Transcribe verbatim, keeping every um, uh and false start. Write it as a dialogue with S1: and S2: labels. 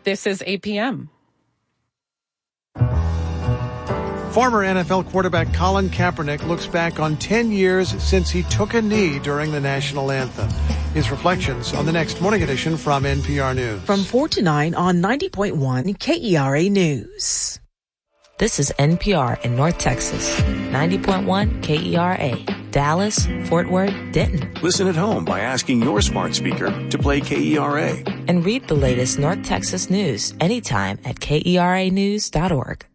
S1: This is eight p.m.
S2: Former N F L quarterback Colin Kaepernick looks back on ten years since he took a knee during the national anthem. His reflections on the next Morning Edition from N P R News.
S3: From four to nine on ninety point one K E R A News.
S4: This is N P R in North Texas. ninety point one K E R A. Dallas, Fort Worth, Denton.
S5: Listen at home by asking your smart speaker to play K E R A.
S4: And read the latest North Texas news anytime at K E R A news dot org.